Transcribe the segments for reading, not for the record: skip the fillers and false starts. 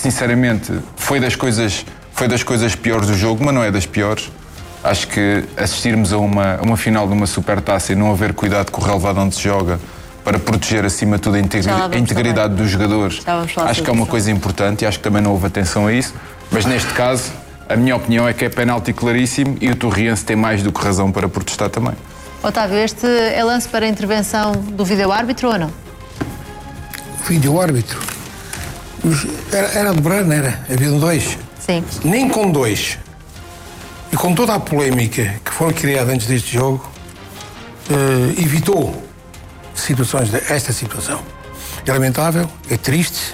sinceramente, foi das coisas piores do jogo, mas não é das piores. Acho que assistirmos a uma final de uma supertaça e não haver cuidado com o relevado onde se joga para proteger, acima de tudo, a integridade dos jogadores, acho que é uma coisa importante e acho que também não houve atenção a isso. Mas neste caso, a minha opinião é que é penalti claríssimo e o Torriense tem mais do que razão para protestar também. Otávio, este é lance para a intervenção do vídeo-árbitro ou não? O vídeo-árbitro? Era de Brano, era? Havia 2? Sim. Nem com 2. E com toda a polémica que foi criada antes deste jogo, evitou esta situação. É lamentável, é triste,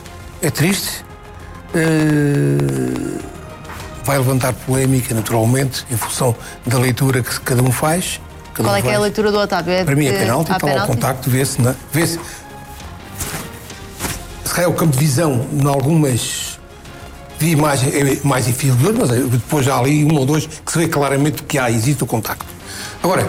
vai levantar polémica, naturalmente, em função da leitura que cada um faz. Qual é que é a leitura do Otávio? Para mim é penalti, está lá o contacto, vê-se. Se calhar o campo de visão, em algumas, vi imagem é mais inferior, mas depois já há ali 1 ou 2 que se vê claramente que existe o contacto. Agora,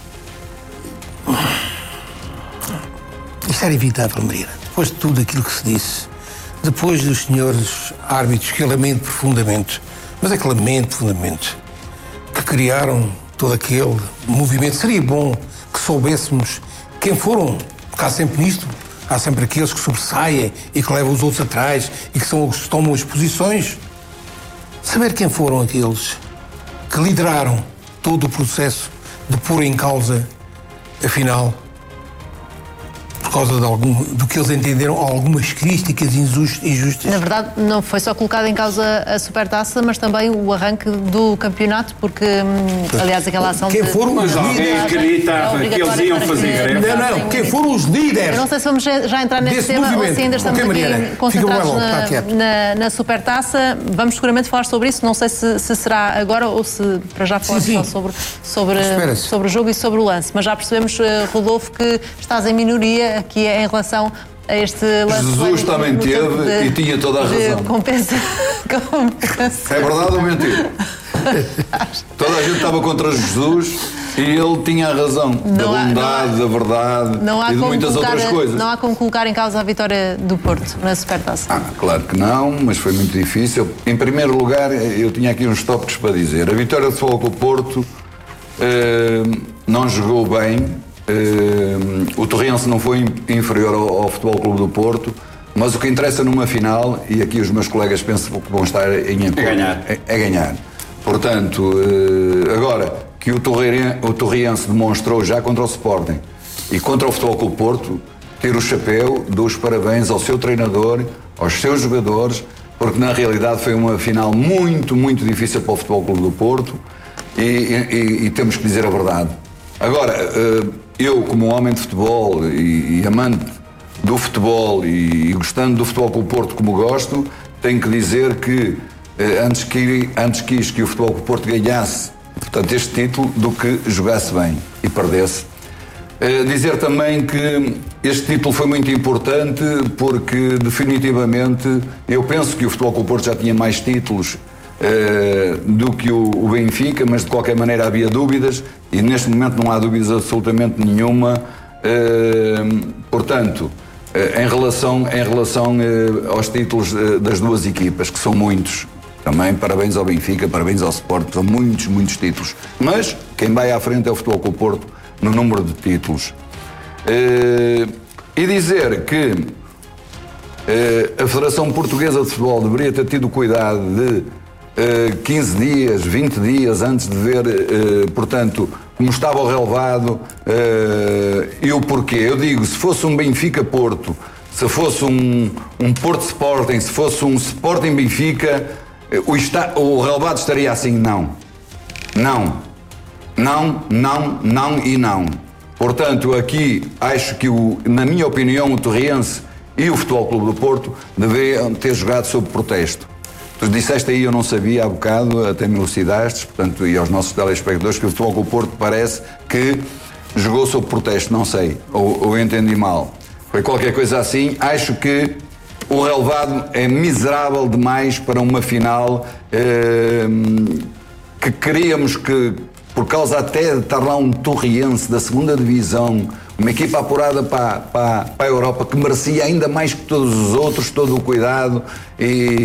isto era evitável, Maria. Depois de tudo aquilo que se disse, depois dos senhores árbitros que eu lamento profundamente, mas é que lamento profundamente, que criaram todo aquele movimento, seria bom que soubéssemos quem foram, porque há sempre nisto, há sempre aqueles que sobressaem e que levam os outros atrás e que são os que tomam as posições. Saber quem foram aqueles que lideraram todo o processo de pôr em causa, afinal, por causa do que eles entenderam, algumas críticas injustas. Na verdade, não foi só colocada em causa a supertaça, mas também o arranque do campeonato, porque, aliás, aquela ação quem foram os líderes? Acreditava que eles iam fazer greve. Não, quem foram os líderes? Eu não sei se vamos já entrar nesse tema ou se ainda estamos aqui concentrados na supertaça. Vamos seguramente falar sobre isso, não sei se será agora ou se para já falar só sobre o jogo e sobre o lance, mas já percebemos, Rodolfo, que estás em minoria aqui em relação a este lance. Jesus também teve e tinha toda a razão. Compensa. É verdade ou mentira? Toda a gente estava contra Jesus e ele tinha a razão da bondade, da verdade e de muitas outras coisas. Não há como colocar em causa a vitória do Porto na supertaça. Claro que não, mas foi muito difícil. Em primeiro lugar, eu tinha aqui uns tópicos para dizer. A vitória de Futebol Clube do Porto não jogou bem. O Torriense não foi inferior ao Futebol Clube do Porto, mas o que interessa numa final, e aqui os meus colegas pensam que vão estar em é ganhar. Portanto, agora que o Torriense demonstrou já contra o Sporting e contra o Futebol Clube do Porto, ter o chapéu, dou os parabéns ao seu treinador, aos seus jogadores, porque na realidade foi uma final muito, muito difícil para o Futebol Clube do Porto e temos que dizer a verdade. Agora, eu, como um homem de futebol e amante do futebol e gostando do Futebol Clube do Porto como gosto, tenho que dizer que antes quis que o Futebol Clube do Porto ganhasse, portanto, este título do que jogasse bem e perdesse. Dizer também que este título foi muito importante porque, definitivamente, eu penso que o Futebol Clube do Porto já tinha mais títulos do que o Benfica, mas de qualquer maneira havia dúvidas e neste momento não há dúvidas absolutamente nenhuma. Portanto, em relação aos títulos das duas equipas, que são muitos, também parabéns ao Benfica, parabéns ao Sport, são muitos títulos, mas quem vai à frente é o Futebol Clube do Porto no número de títulos. E dizer que a Federação Portuguesa de Futebol deveria ter tido cuidado de 15 dias, 20 dias antes de ver, portanto, como estava o relevado e o porquê. Eu digo, se fosse um Benfica-Porto, se fosse um Porto-Sporting, se fosse um Sporting-Benfica, o relevado estaria assim, não. Portanto, aqui acho que, na minha opinião, o Torriense e o Futebol Clube do Porto deviam ter jogado sob protesto. Tu disseste aí, eu não sabia há bocado, até me elucidaste, portanto, e aos nossos telespectadores, que o Futebol Clube do Porto parece que jogou sob protesto, não sei, ou entendi mal. Foi qualquer coisa assim. Acho que o relevado é miserável demais para uma final que queríamos que, por causa até de estar lá um Torriense da segunda divisão, uma equipa apurada para a Europa, que merecia ainda mais que todos os outros, todo o cuidado